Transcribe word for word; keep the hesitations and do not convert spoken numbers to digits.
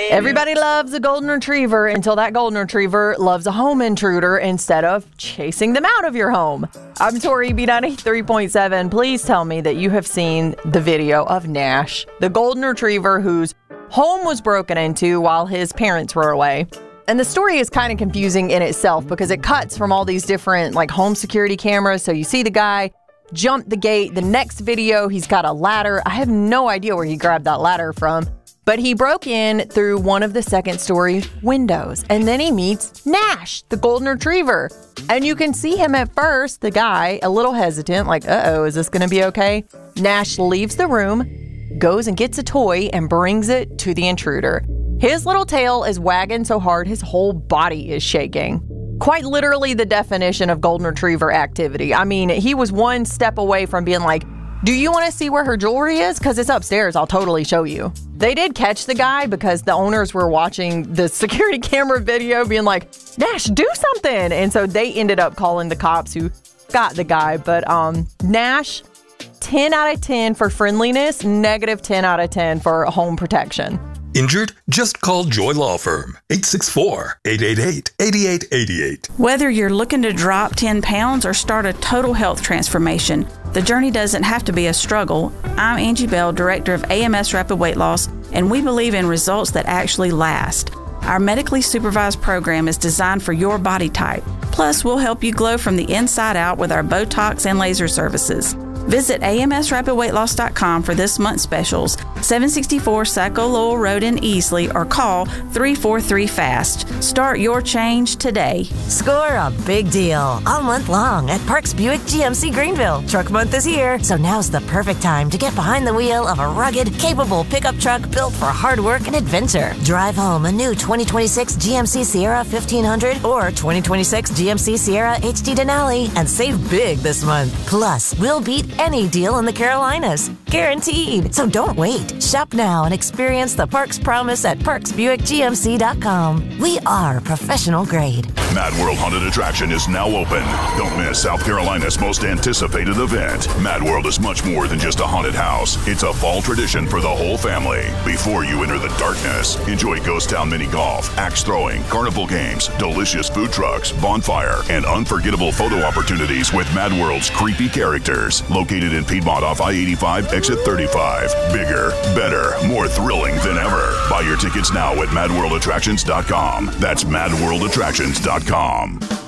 Everybody loves a golden retriever until that golden retriever loves a home intruder instead of chasing them out of your home. I'm Tori, B ninety-three point seven. Please tell me that you have seen the video of Nash, the golden retriever whose home was broken into while his parents were away. And the story is kind of confusing in itself because it cuts from all these different like home security cameras. So you see the guy jump the gate. The next video, he's got a ladder. I have no idea where he grabbed that ladder from. But he broke in through one of the second story windows. And then he meets Nash, the golden retriever. And you can see him at first, the guy, a little hesitant, like, uh-oh, is this going to be okay? Nash leaves the room, goes and gets a toy and brings it to the intruder. His little tail is wagging so hard his whole body is shaking. Quite literally the definition of golden retriever activity. I mean, he was one step away from being like, do you want to see where her jewelry is? Because it's upstairs. I'll totally show you. They did catch the guy because the owners were watching the security camera video being like, Nash, do something. And so they ended up calling the cops who got the guy. But um, Nash, ten out of ten for friendliness, negative ten out of ten for home protection. Injured? Just call Joy Law Firm, eight six four, eight eight eight, eight eight eight eight. Whether you're looking to drop ten pounds or start a total health transformation, the journey doesn't have to be a struggle. I'm Angie Bell, Director of A M S Rapid Weight Loss, and we believe in results that actually last. Our medically supervised program is designed for your body type. Plus, we'll help you glow from the inside out with our Botox and laser services. Visit A M S rapid weight loss dot com for this month's specials, seven sixty-four Saco Lowell Road in Easley, or call three four three FAST. Start your change today. Score a big deal all month long at Parks Buick G M C Greenville. Truck Month is here, so now's the perfect time to get behind the wheel of a rugged, capable pickup truck built for hard work and adventure. Drive home a new twenty twenty-six G M C Sierra fifteen hundred or twenty twenty-six G M C Sierra H D Denali and save big this month. Plus, we'll beat any deal in the Carolinas. Guaranteed. So don't wait. Shop now and experience the Parks promise at parks buick G M C dot com. We are professional grade. Mad World Haunted Attraction is now open. Don't miss South Carolina's most anticipated event. Mad World is much more than just a haunted house. It's a fall tradition for the whole family. Before you enter the darkness, enjoy Ghost Town mini golf, axe throwing, carnival games, delicious food trucks, bonfire, and unforgettable photo opportunities with Mad World's creepy characters. Located in Piedmont off I eighty-five, exit thirty-five. Bigger, better, more thrilling than ever. Buy your tickets now at mad world attractions dot com. That's mad world attractions dot com.